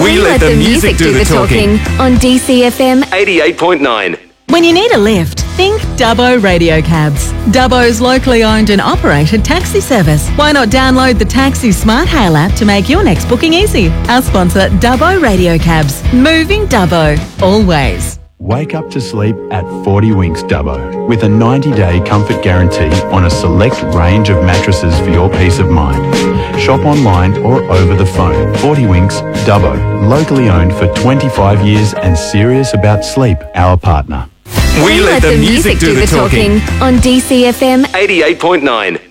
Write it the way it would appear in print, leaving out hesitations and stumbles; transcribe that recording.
We let the music do the talking on DCFM 88.9. When you need a lift, think Dubbo Radio Cabs. Dubbo's locally owned and operated taxi service. Why not download the Taxi Smart Hail app to make your next booking easy? Our sponsor, Dubbo Radio Cabs. Moving Dubbo. Always. Wake up to sleep at 40 Winks Dubbo with a 90-day comfort guarantee on a select range of mattresses for your peace of mind. Shop online or over the phone. 40 Winks Dubbo, locally owned for 25 years and serious about sleep, our partner. We let the music do the talking on DCFM 88.9.